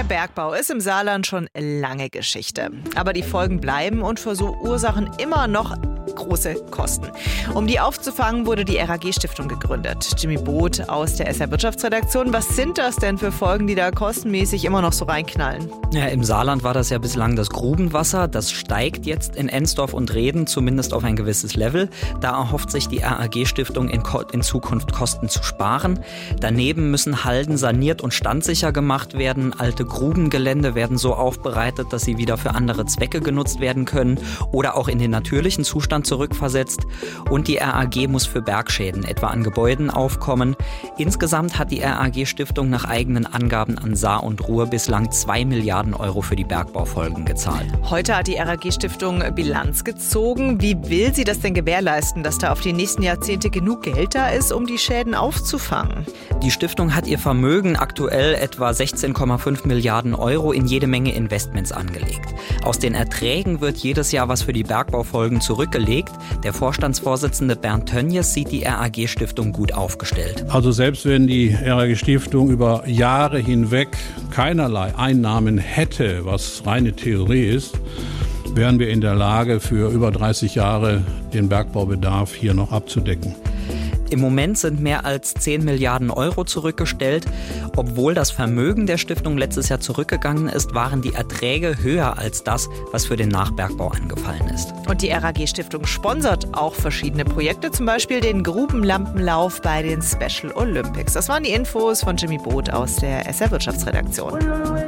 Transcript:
Der Bergbau ist im Saarland schon lange Geschichte. Aber die Folgen bleiben und verursachen immer noch große Kosten. Um die aufzufangen, wurde die RAG-Stiftung gegründet. Jimmy Boot aus der SR Wirtschaftsredaktion. Was sind das denn für Folgen, die da kostenmäßig immer noch so reinknallen? Ja, im Saarland war das ja bislang das Grubenwasser. Das steigt jetzt in Ensdorf und Rheden, zumindest auf ein gewisses Level. Da erhofft sich die RAG-Stiftung in Zukunft Kosten zu sparen. Daneben müssen Halden saniert und standsicher gemacht werden. Alte Grubengelände werden so aufbereitet, dass sie wieder für andere Zwecke genutzt werden können oder auch in den natürlichen Zustand zurückversetzt. Und die RAG muss für Bergschäden, etwa an Gebäuden, aufkommen. Insgesamt hat die RAG-Stiftung nach eigenen Angaben an Saar und Ruhr bislang 2 Milliarden Euro für die Bergbaufolgen gezahlt. Heute hat die RAG-Stiftung Bilanz gezogen. Wie will sie das denn gewährleisten, dass da auf die nächsten Jahrzehnte genug Geld da ist, um die Schäden aufzufangen? Die Stiftung hat ihr Vermögen, aktuell etwa 16,5 Milliarden Euro, in jede Menge Investments angelegt. Aus den Erträgen wird jedes Jahr was für die Bergbaufolgen zurückgelegt. Der Vorstandsvorsitzende Bernd Tönjes sieht die RAG-Stiftung gut aufgestellt. Also selbst wenn die RAG-Stiftung über Jahre hinweg keinerlei Einnahmen hätte, was reine Theorie ist, wären wir in der Lage, für über 30 Jahre den Bergbaubedarf hier noch abzudecken. Im Moment sind mehr als 10 Milliarden Euro zurückgestellt. Obwohl das Vermögen der Stiftung letztes Jahr zurückgegangen ist, waren die Erträge höher als das, was für den Nachbergbau angefallen ist. Und die RAG-Stiftung sponsert auch verschiedene Projekte, zum Beispiel den Grubenlampenlauf bei den Special Olympics. Das waren die Infos von Jimmy Boot aus der SR Wirtschaftsredaktion.